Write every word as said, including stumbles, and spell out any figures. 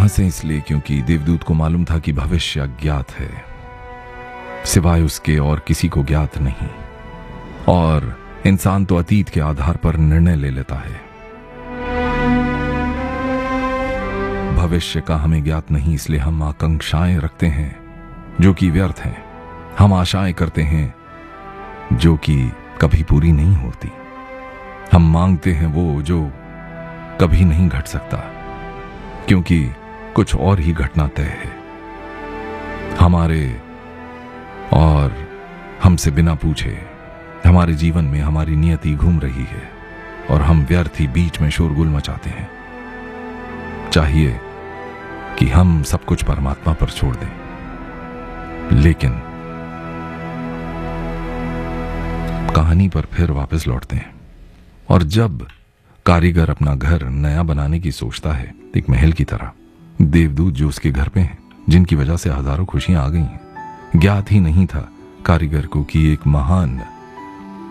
हंसे इसलिए क्योंकि देवदूत को मालूम था कि भविष्य अज्ञात है, सिवाय उसके और किसी को ज्ञात नहीं, और इंसान तो अतीत के आधार पर निर्णय ले लेता है। भविष्य का हमें ज्ञात नहीं, इसलिए हम आकांक्षाएं रखते हैं जो कि व्यर्थ हैं। हम आशाएं करते हैं जो कि कभी पूरी नहीं होती। हम मांगते हैं वो जो कभी नहीं घट सकता, क्योंकि कुछ और ही घटना तय है। हमारे और हमसे बिना पूछे हमारे जीवन में हमारी नियति घूम रही है और हम व्यर्थ ही बीच में शोरगुल मचाते हैं। चाहिए कि हम सब कुछ परमात्मा पर छोड़ दें, लेकिन कहानी पर फिर वापस लौटते हैं। और जब कारीगर अपना घर नया बनाने की सोचता है, एक महल की तरह, देवदूत जो उसके घर पे हैं, जिनकी वजह से हजारों खुशियां आ गई हैं, ज्ञात ही नहीं था कारीगर को कि एक महान